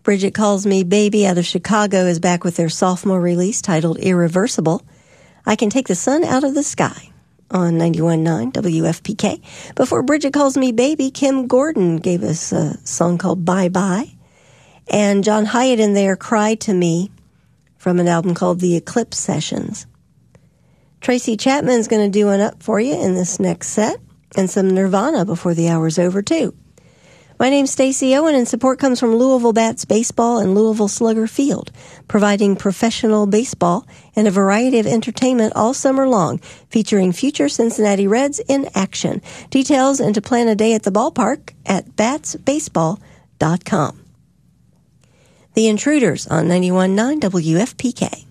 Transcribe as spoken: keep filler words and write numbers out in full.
Bridget Calls Me Baby out of Chicago is back with their sophomore release titled Irreversible. I Can Take the Sun Out of the Sky on ninety-one point nine W F P K. Before Bridget Calls Me Baby, Kim Gordon gave us a song called Bye Bye. And John Hyatt in there, Cry to Me, from an album called The Eclipse Sessions. Tracy Chapman's going to do one up for you in this next set, and some Nirvana before the hour's over, too. My name's Stacey Owen, and support comes from Louisville Bats Baseball and Louisville Slugger Field, providing professional baseball and a variety of entertainment all summer long, featuring future Cincinnati Reds in action. Details and to plan a day at the ballpark at bats baseball dot com. The Intruders on ninety-one point nine W F P K.